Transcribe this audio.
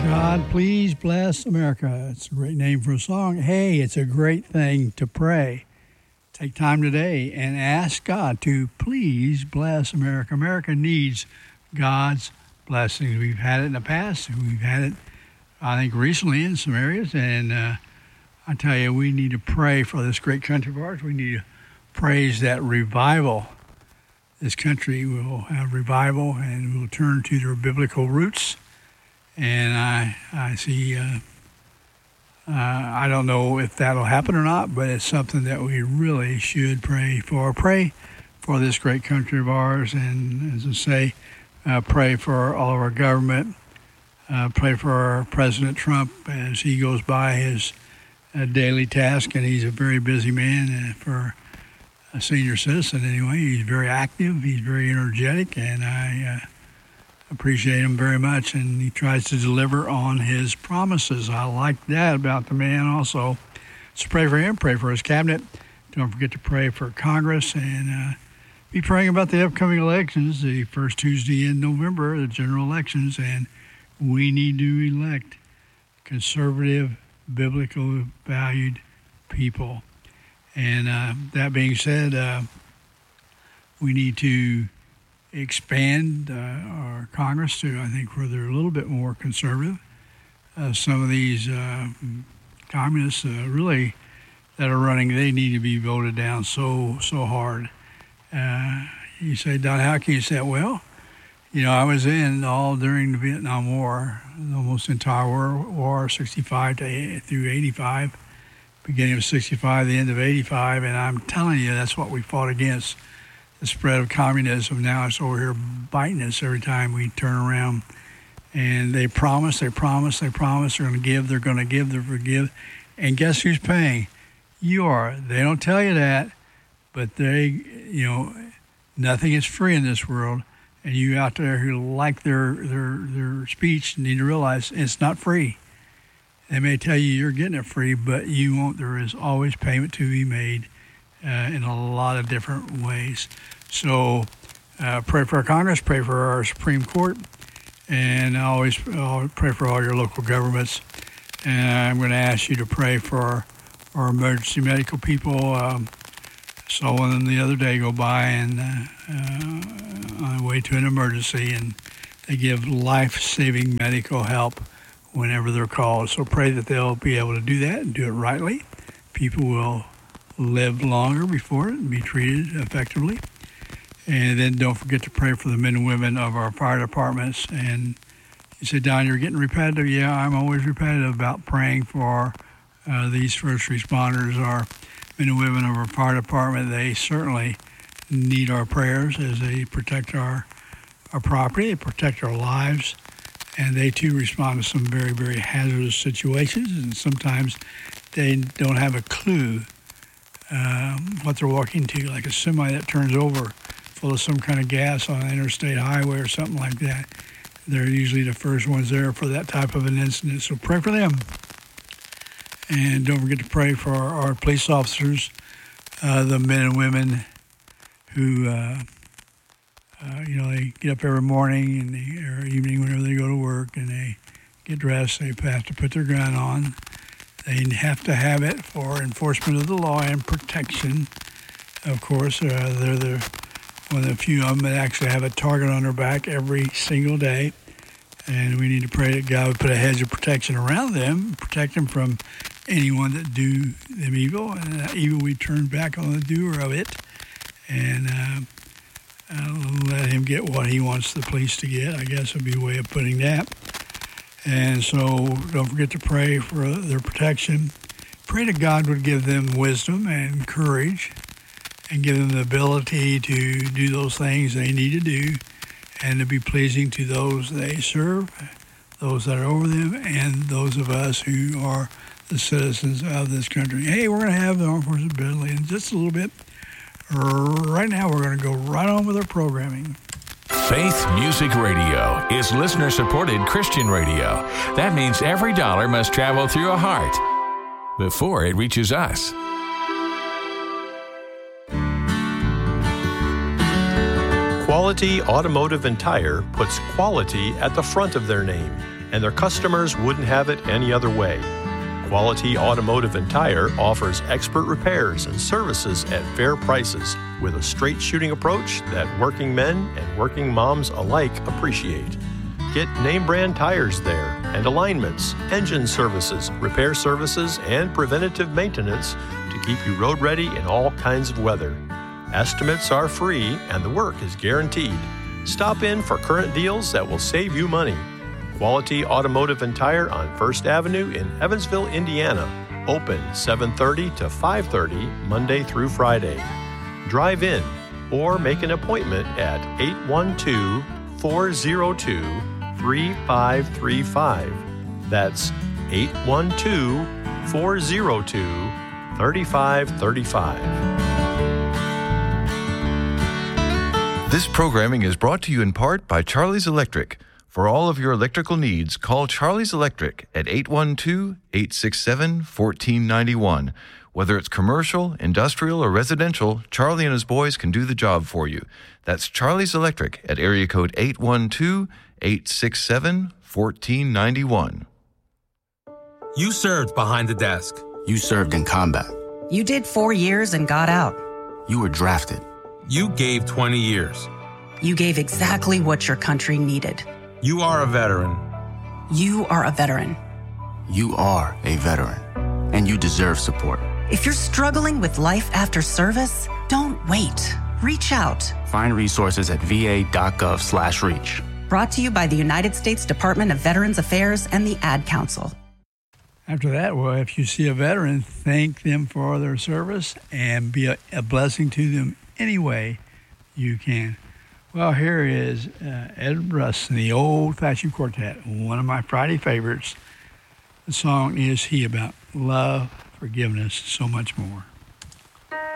God, please bless America. It's a great name for a song. Hey, it's a great thing to pray. Take time today and ask God to please bless America. America needs God's blessings. We've had it in the past. We've had it, I think, recently in some areas. And I tell you, we need to pray for this great country of ours. We need to praise that revival. This country will have revival and will turn to their biblical roots. And I see, I don't know if that'll happen or not, but it's something that we really should pray for. Pray for this great country of ours, and as I say, pray for all of our government. Pray for our President Trump as he goes by his daily task, and he's a very busy man for a senior citizen anyway. He's very active, he's very energetic, and I appreciate him very much, and he tries to deliver on his promises. I like that about the man also. So pray for him, pray for his cabinet. Don't forget to pray for Congress, and be praying about the upcoming elections, the first Tuesday in November, the general elections, and we need to elect conservative, biblical valued people. And that being said, we need to expand our Congress to, I think, where they're a little bit more conservative. Some of these communists really that are running, they need to be voted down so hard. You say, Don, how can you say that? Well, you know, I was in all during the Vietnam War, almost entire war, 65 through 85, beginning of 65, the end of 85, and I'm telling you, that's what we fought against. The spread of communism. Now it's over here biting us every time we turn around. And they promise, they're going to give, they're going to give, they're forgive. And guess who's paying? You are. They don't tell you that, but they, you know, nothing is free in this world. And you out there who like their speech need to realize it's not free. They may tell you you're getting it free, but you won't. There is always payment to be made in a lot of different ways. So pray for our Congress, pray for our Supreme Court, and always pray for all your local governments. And I'm going to ask you to pray for our emergency medical people. Saw one of them the other day go by and on the way to an emergency, and they give life-saving medical help whenever they're called. So pray that they'll be able to do that and do it rightly. People will live longer before it and be treated effectively. And then don't forget to pray for the men and women of our fire departments. And you say, Don, you're getting repetitive. Yeah, I'm always repetitive about praying for these first responders, our men and women of our fire department. They certainly need our prayers as they protect our property, they protect our lives, and they too respond to some very, very hazardous situations. And sometimes they don't have a clue what they're walking to, like a semi that turns over full of some kind of gas on an interstate highway or something like that. They're usually the first ones there for that type of an incident. So pray for them. And don't forget to pray for our police officers, the men and women who, they get up every morning and or evening whenever they go to work, and they get dressed. They have to put their gun on. They have to have it for enforcement of the law and protection. Of course, they're one of the few of them that actually have a target on their back every single day. And we need to pray that God would put a hedge of protection around them, protect them from anyone that do them evil, and that evil we turn back on the doer of it, and let him get what he wants the police to get, I guess would be a way of putting that. And so don't forget to pray for their protection. Pray that God would give them wisdom and courage and give them the ability to do those things they need to do and to be pleasing to those they serve, those that are over them, and those of us who are the citizens of this country. Hey, we're going to have the Armed Forces of Bentley in just a little bit. Right now, we're going to go right on with our programming. Faith Music Radio is listener-supported Christian radio. That means every dollar must travel through a heart before it reaches us. Quality Automotive and Tire puts quality at the front of their name and their customers wouldn't have it any other way. Quality Automotive and Tire offers expert repairs and services at fair prices with a straight shooting approach that working men and working moms alike appreciate. Get name brand tires there and alignments, engine services, repair services, and preventative maintenance to keep you road ready in all kinds of weather. Estimates are free and the work is guaranteed. Stop in for current deals that will save you money. Quality Automotive and Tire on 1st Avenue in Evansville, Indiana. Open 7:30 to 5:30 Monday through Friday. Drive in or make an appointment at 812-402-3535. That's 812-402-3535. This programming is brought to you in part by Charlie's Electric. For all of your electrical needs, call Charlie's Electric at 812-867-1491. Whether it's commercial, industrial, or residential, Charlie and his boys can do the job for you. That's Charlie's Electric at area code 812-867-1491. You served behind the desk. You served in combat. You did 4 years and got out. You were drafted. You gave 20 years. You gave exactly what your country needed. You are a veteran. You are a veteran. You are a veteran, and you deserve support. If you're struggling with life after service, don't wait. Reach out. Find resources at va.gov/reach. Brought to you by the United States Department of Veterans Affairs and the Ad Council. After that, well, if you see a veteran, thank them for their service and be a blessing to them any way you can. Well, here is Ed Russ and the Old Fashioned Quartet, one of my Friday favorites. The song is He, about love, forgiveness, so much more.